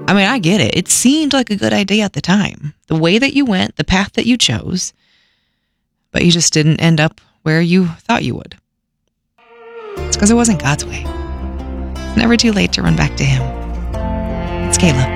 I mean, I get it. It seemed like a good idea at the time. The way that you went, the path that you chose, but you just didn't end up where you thought you would. It's because it wasn't God's way. It's never too late to run back to Him. It's Kayla.